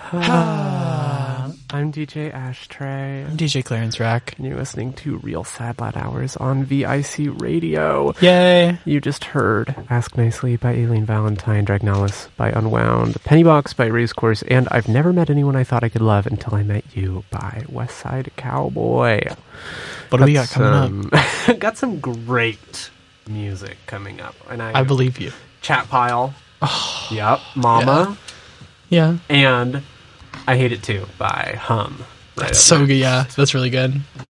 I'm DJ Ashtray. I'm DJ Clarence Rack. And you're listening to Real Sad Lad Hours on VIC Radio. Yay! You just heard Ask Nicely by Aileen Valentine, Dragnalis by Unwound, Pennybox by Racecourse, and I've Never Met Anyone I Thought I Could Love Until I Met You by West Side Cowboy. What do we got coming up? Got some great music coming up. And I believe you. Chat Pile. Oh, yep. Mama. Yeah. And I Hate It Too by Hum. That's so good. Yeah, that's really good.